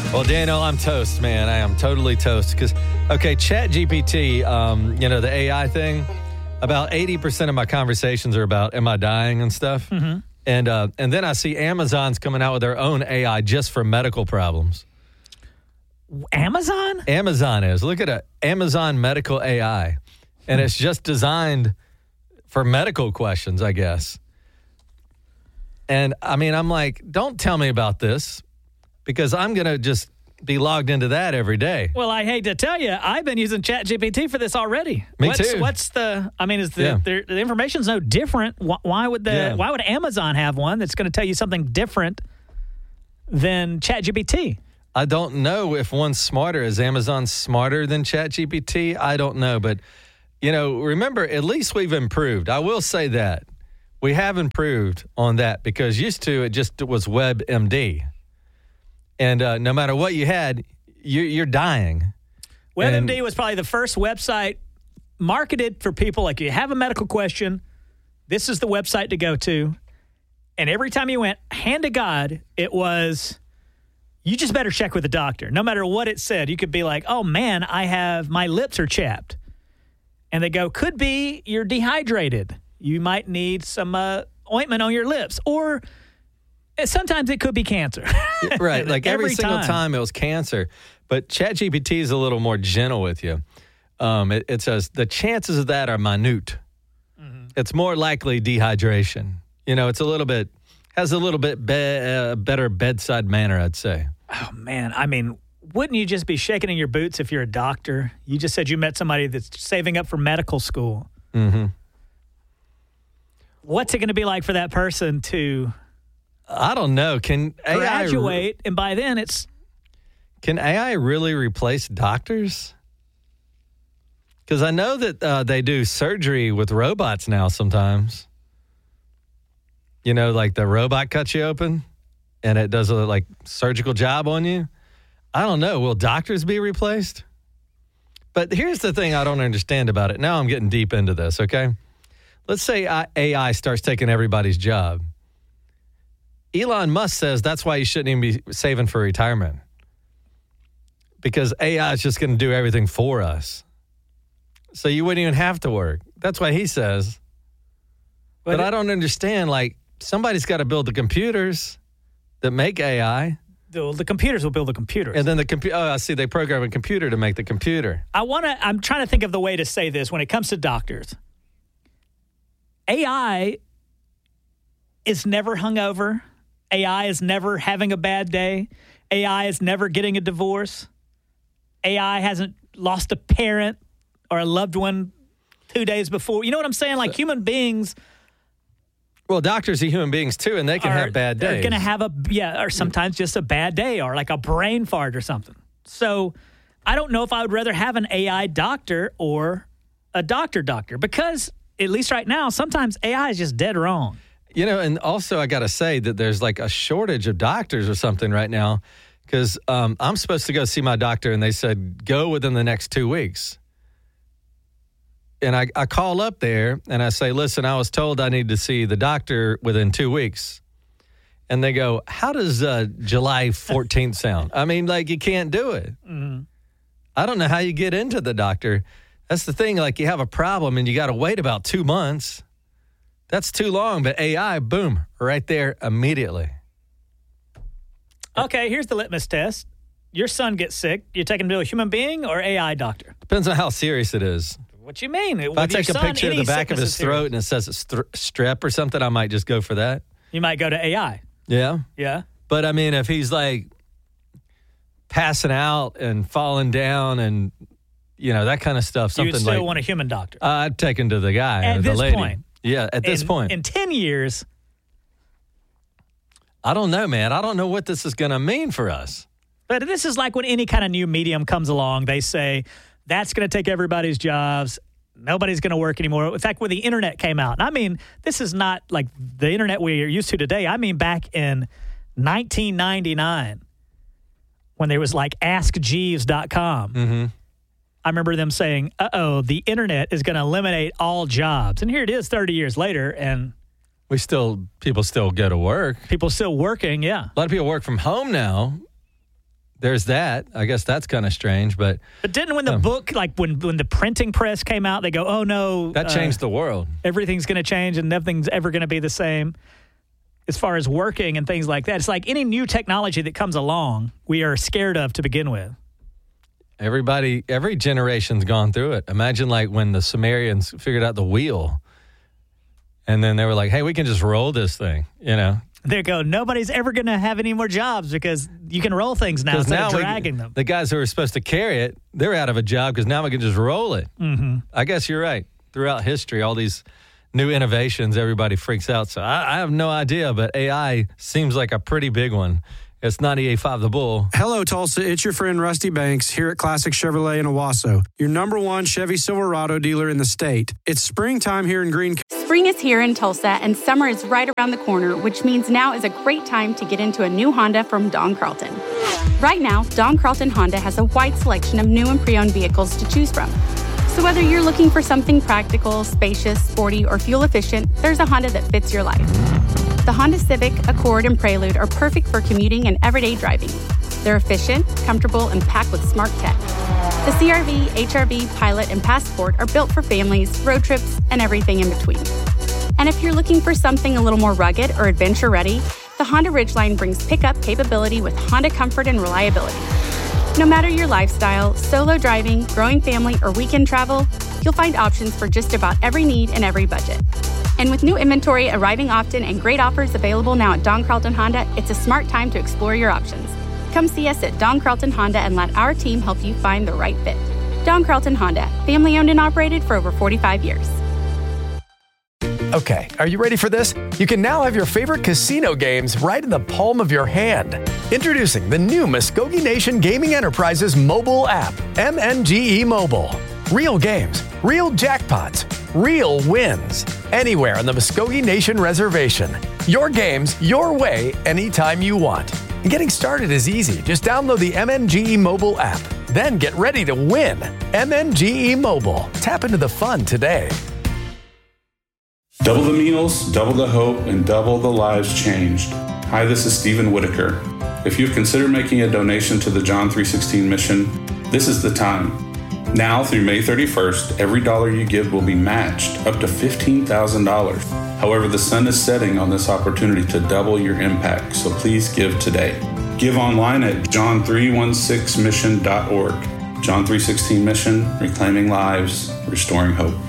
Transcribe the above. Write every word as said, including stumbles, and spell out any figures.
Well, Daniel, I'm toast, man. I am totally toast. Because, okay, ChatGPT, um, you know, the A I thing, about eighty percent of my conversations are about, am I dying and stuff? Mm-hmm. And uh, and then I see Amazon's coming out with their own A I just for medical problems. Amazon? Amazon is. Look at it. Amazon Medical A I. And it's just designed for medical questions, I guess. And, I mean, I'm like, don't tell me about this. Because I'm going to just be logged into that every day. Well, I hate to tell you, I've been using ChatGPT for this already. Me what's, too. What's the? I mean, is the Yeah. the, the information's no different? Why, why would the? Yeah. Why would Amazon have one that's going to tell you something different than ChatGPT? I don't know if one's smarter. Is Amazon smarter than ChatGPT? I don't know. But, you know, remember, at least we've improved. I will say that. We have improved on that because used to it just was WebMD. And uh, no matter what you had, you, you're dying. WebMD And- was probably the first website marketed for people like you have a medical question, this is the website to go to. And every time you went, hand to God, it was, you just better check with the doctor. No matter what it said, you could be like, oh, man, I have, my lips are chapped. And they go, could be you're dehydrated. You might need some uh, ointment on your lips. Or sometimes it could be cancer. Right. Like every, Every single time. time it was cancer. But ChatGPT is a little more gentle with you. Um, it, it says the chances of that are minute. Mm-hmm. It's more likely dehydration. You know, it's a little bit, has a little bit be, uh, better bedside manner, I'd say. Oh, man. I mean, wouldn't you just be shaking in your boots if you're a doctor? You just said you met somebody that's saving up for medical school. Mm-hmm. What's it going to be like for that person to I don't know. Can A I graduate, and by then it's... Can A I really replace doctors? Because I know that uh, they do surgery with robots now sometimes. You know, like the robot cuts you open and it does a like surgical job on you. I don't know. Will doctors be replaced? But here's the thing I don't understand about it. Now I'm getting deep into this, okay? Let's say A I starts taking everybody's job. Elon Musk says that's why you shouldn't even be saving for retirement. Because A I is just going to do everything for us. So you wouldn't even have to work. That's what he says. But, but it, I don't understand. Like, somebody's got to build the computers that make A I. The, the computers will build the computers. And then the computer, oh, I see, they program a computer to make the computer. I want to, I'm trying to think of the way to say this when it comes to doctors. A I is never hungover. A I is never having a bad day. A I is never getting a divorce. A I hasn't lost a parent or a loved one two days before. You know what I'm saying? Like human beings. Well, doctors are human beings too, and they can are, have bad days. They're going to have a, yeah, or sometimes just a bad day or like a brain fart or something. So I don't know if I would rather have an A I doctor or a doctor doctor because at least right now, sometimes A I is just dead wrong. You know, and also I got to say that there's like a shortage of doctors or something right now because um, I'm supposed to go see my doctor and they said, go within the next two weeks. And I, I call up there and I say, listen, I was told I need to see the doctor within two weeks. And they go, how does uh, July fourteenth sound? I mean, like you can't do it. Mm-hmm. I don't know how you get into the doctor. That's the thing. Like you have a problem and you got to wait about two months. That's too long, but A I, boom, right there immediately. Okay, here's the litmus test. Your son gets sick. You take him to a human being or A I doctor? Depends on how serious it is. What you mean? If With I take a son, picture of the back of his throat and it says it's th- strep or something, I might just go for that. You might go to A I. Yeah. Yeah. But, I mean, if he's, like, passing out and falling down and, you know, that kind of stuff, something like... You'd still like, want a human doctor. Uh, I'd take him to the guy At or the this lady. point. Yeah, at this in, point. In ten years... I don't know, man. I don't know what this is going to mean for us. But this is like when any kind of new medium comes along, they say, that's going to take everybody's jobs. Nobody's going to work anymore. In fact, when the internet came out, and I mean, this is not like the internet we're used to today. I mean, back in nineteen ninety-nine, when there was like ask jeeves dot com, mm-hmm. I remember them saying, uh-oh, the internet is going to eliminate all jobs. And here it is thirty years later, and... We still, people still go to work. People still working, yeah. A lot of people work from home now. there's that. I guess that's kind of strange, but But didn't when the um, book, like when when the printing press came out, they go, oh no, that changed uh, the world. everything's going to change and nothing's ever going to be the same as far as working and things like that. It's like any new technology that comes along, we are scared of to begin with. Everybody, every generation's gone through it. Imagine like when the Sumerians figured out the wheel, and then they were like, hey, we can just roll this thing, you know? They go, nobody's ever going to have any more jobs because you can roll things now instead now of we- dragging them. The guys who were supposed to carry it, they're out of a job because now we can just roll it. Mm-hmm. I guess you're right. Throughout history, all these new innovations, everybody freaks out. So I, I have no idea, but A I seems like a pretty big one. It's ninety-eight point five The Bull. Hello, Tulsa. It's your friend Rusty Banks here at Classic Chevrolet in Owasso, your number one Chevy Silverado dealer in the state. It's springtime here in Greene. Spring is here in Tulsa, and summer is right around the corner, which means now is a great time to get into a new Honda from Don Carlton. Right now, Don Carlton Honda has a wide selection of new and pre-owned vehicles to choose from. So whether you're looking for something practical, spacious, sporty, or fuel efficient, there's a Honda that fits your life. The Honda Civic, Accord, and Prelude are perfect for commuting and everyday driving. They're efficient, comfortable, and packed with smart tech. The C R V, H R V, Pilot, and Passport are built for families, road trips, and everything in between. And if you're looking for something a little more rugged or adventure-ready, the Honda Ridgeline brings pickup capability with Honda comfort and reliability. No matter your lifestyle, solo driving, growing family, or weekend travel, you'll find options for just about every need and every budget. And with new inventory arriving often and great offers available now at Don Carlton Honda, it's a smart time to explore your options. Come see us at Don Carlton Honda and let our team help you find the right fit. Don Carlton Honda, family owned and operated for over forty-five years. Okay, are you ready for this? You can now have your favorite casino games right in the palm of your hand. Introducing the new Muskogee Nation Gaming Enterprises mobile app, M N G E Mobile. Real games, real jackpots, real wins. Anywhere on the Muskogee Nation Reservation. Your games, your way, anytime you want. And getting started is easy. Just download the M N G E Mobile app. Then get ready to win. M N G E Mobile. Tap into the fun today. Double the meals, double the hope, and double the lives changed. Hi, this is Stephen Whitaker. If you've considered making a donation to the John three sixteen mission, this is the time. Now through May thirty-first, every dollar you give will be matched up to fifteen thousand dollars. However, the sun is setting on this opportunity to double your impact, so please give today. Give online at john three sixteen mission dot org. John three sixteen Mission, reclaiming lives, restoring hope.